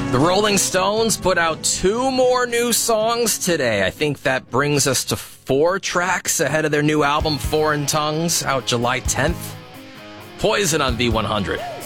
The Rolling Stones put out 2 more new songs today. I think that brings us to 4 tracks ahead of their new album, Foreign Tongues, out July 10th. Poison on V100.